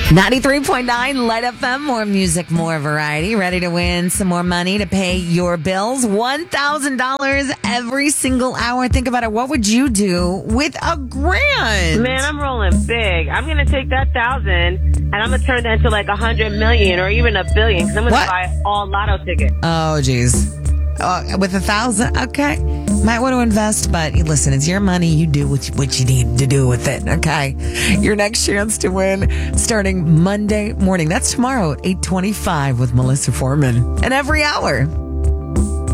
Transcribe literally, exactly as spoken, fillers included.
ninety-three point nine Light F M, more music, more variety. Ready to win some more money to pay your bills? one thousand dollars every single hour. Think about it. What would you do with a grand? Man, I'm rolling big. I'm going to take that thousand and I'm going to turn that into like a hundred million or even a billion because I'm going to buy all lotto tickets. Oh, geez. Oh, with a thousand? Okay. Might want to invest, but listen, it's your money. You do what you, what you need to do with it, okay? Your next chance to win starting Monday morning. That's tomorrow at eight twenty-five with Melissa Foreman. And every hour.